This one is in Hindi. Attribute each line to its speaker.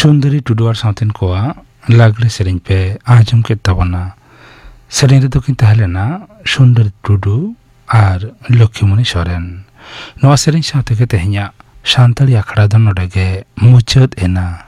Speaker 1: सुंदरी टुडू और साउथिन कोआ लागले सेरिंग पे आजम के तबना सेरिंग रे दोकिन तहलेना सुंदरी टुडू और लक्ष्मीमणि सोरेन नवा सेरिंग साथे के तेहिया शांतली आखड़ा दो नोडेगे मुचद एना।